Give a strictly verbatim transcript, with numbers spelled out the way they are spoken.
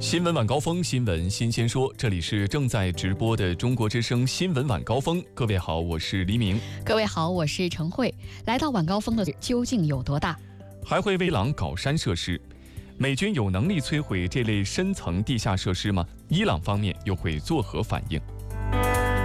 新闻晚高峰，新闻新鲜说，这里是正在直播的中国之声新闻晚高峰。各位好，我是黎明。 各位好，我是陈慧。来到晚高峰的究竟有多大？ 还会为伊朗搞山设施？美军有能力摧毁这类深层地下设施吗？伊朗方面又会作何反应？